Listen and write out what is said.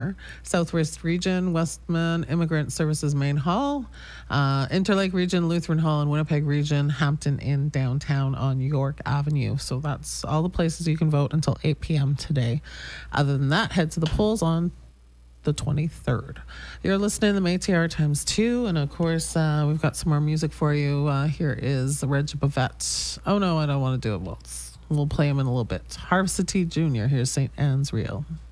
Southwest Region, Westman Immigrant Services Main Hall, Interlake Region, Lutheran Hall, and Winnipeg Region, Hampton Inn downtown on York Avenue. So that's all the places you can vote until 8 p.m. today. Other than that, head to the polls on the 23rd. You're listening to Métis times 2, and of course, we've got some more music for you. Here is Reg Bavette. Oh no, I don't want to do it. We'll play him in a little bit. Harvester T Jr. Here's St. Anne's Reel.